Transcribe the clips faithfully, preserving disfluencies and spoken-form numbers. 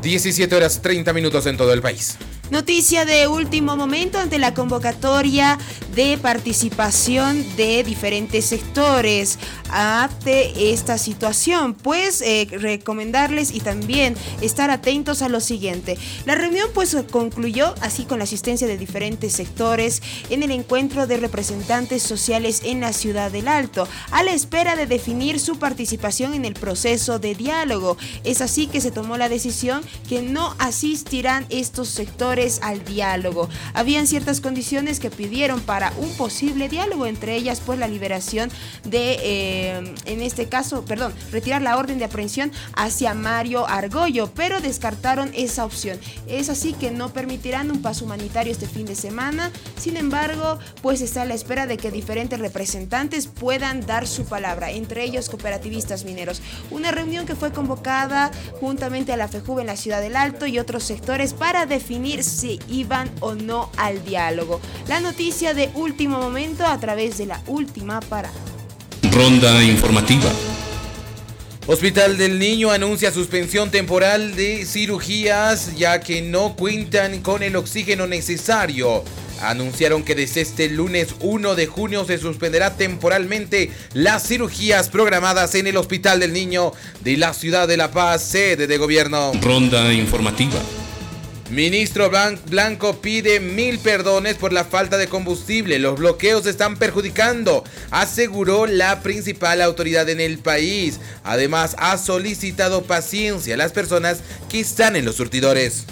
diecisiete horas treinta minutos en todo el país. Noticia de último momento ante la convocatoria de participación de diferentes sectores ante esta situación, pues eh, recomendarles y también estar atentos a lo siguiente. La reunión pues concluyó así con la asistencia de diferentes sectores en el encuentro de representantes sociales en la ciudad del Alto, a la espera de definir su participación en el proceso de diálogo. Es así que se tomó la decisión que no asistirán estos sectores al diálogo. Habían ciertas condiciones que pidieron para un posible diálogo, entre ellas pues la liberación de, eh, en este caso, perdón, retirar la orden de aprehensión hacia Mario Argollo, pero descartaron esa opción. Es así que no permitirán un paso humanitario este fin de semana. Sin embargo, pues está a la espera de que diferentes representantes puedan dar su palabra, entre ellos cooperativistas mineros. Una reunión que fue convocada juntamente a la FEJUVE en la ciudad del Alto y otros sectores para definir si iban o no al diálogo. La noticia de último momento a través de la última parada. Ronda informativa. Hospital del Niño anuncia suspensión temporal de cirugías ya que no cuentan con el oxígeno necesario. Anunciaron que desde este lunes uno de junio se suspenderá temporalmente las cirugías programadas en el Hospital del Niño de la ciudad de La Paz, sede de gobierno. Ronda informativa. Ministro Blanco pide mil perdones por la falta de combustible. Los bloqueos están perjudicando, aseguró la principal autoridad en el país. Además, ha solicitado paciencia a las personas que están en los surtidores.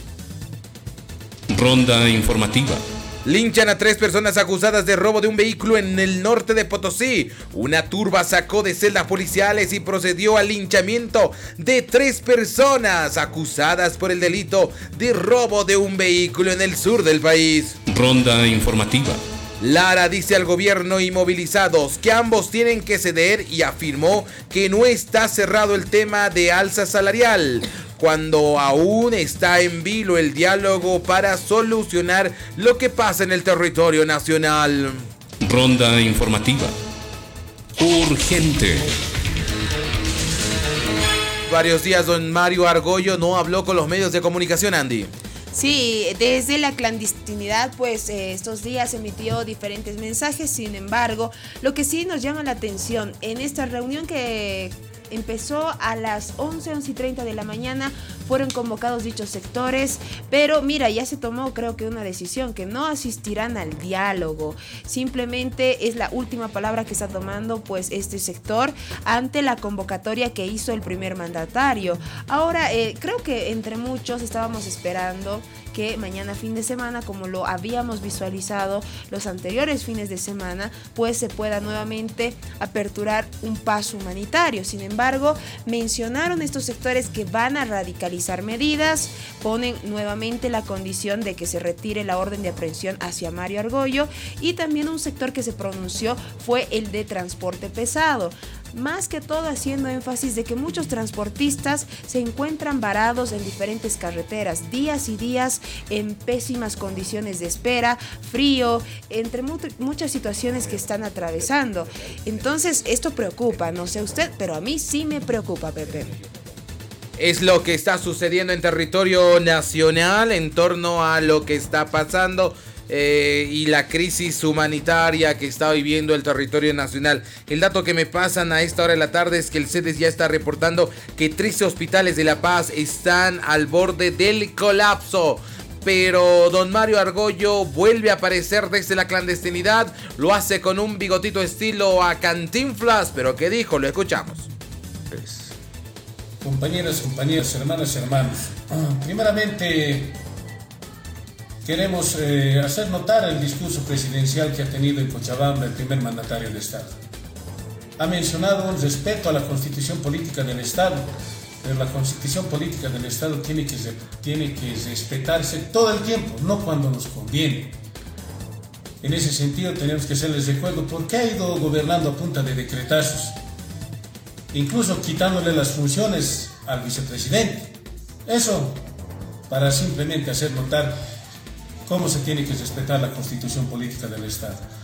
Ronda informativa. Linchan a tres personas acusadas de robo de un vehículo en el norte de Potosí. Una turba sacó de celdas policiales y procedió al linchamiento de tres personas acusadas por el delito de robo de un vehículo en el sur del país. Ronda informativa. Lara dice al gobierno y movilizados que ambos tienen que ceder y afirmó que no está cerrado el tema de alza salarial, cuando aún está en vilo el diálogo para solucionar lo que pasa en el territorio nacional. Ronda informativa. Urgente. Varios días don Mario Argollo no habló con los medios de comunicación, Andy. Sí, desde la clandestinidad, pues eh, estos días emitió diferentes mensajes. Sin embargo, lo que sí nos llama la atención en esta reunión que empezó a las once, once y treinta de la mañana, fueron convocados dichos sectores, pero mira, ya se tomó creo que una decisión, que no asistirán al diálogo. Simplemente es la última palabra que está tomando pues este sector ante la convocatoria que hizo el primer mandatario. Ahora, eh, creo que entre muchos estábamos esperando que mañana fin de semana, como lo habíamos visualizado los anteriores fines de semana, pues se pueda nuevamente aperturar un paso humanitario. Sin embargo, mencionaron estos sectores que van a radicalizar medidas, ponen nuevamente la condición de que se retire la orden de aprehensión hacia Mario Argollo, y también un sector que se pronunció fue el de transporte pesado. Más que todo haciendo énfasis de que muchos transportistas se encuentran varados en diferentes carreteras, días y días en pésimas condiciones de espera, frío, entre mu- muchas situaciones que están atravesando. Entonces esto preocupa, no sé usted, pero a mí sí me preocupa, Pepe. Es lo que está sucediendo en territorio nacional en torno a lo que está pasando eh, y la crisis humanitaria que está viviendo el territorio nacional. El dato que me pasan a esta hora de la tarde es que el CEDES ya está reportando que trece hospitales de La Paz están al borde del colapso. Pero don Mario Argollo vuelve a aparecer desde la clandestinidad, lo hace con un bigotito estilo a Cantinflas, pero ¿qué dijo? Lo escuchamos. Pues, compañeras, compañeros, hermanas, hermanos, primeramente queremos eh, hacer notar el discurso presidencial que ha tenido en Cochabamba el primer mandatario del Estado. Ha mencionado un respeto a la Constitución Política del Estado, pero la Constitución Política del Estado tiene que, tiene que respetarse todo el tiempo, no cuando nos conviene. En ese sentido tenemos que hacerles recuerdo por qué ha ido gobernando a punta de decretazos, incluso quitándole las funciones al vicepresidente. Eso para simplemente hacer notar cómo se tiene que respetar la Constitución Política del Estado.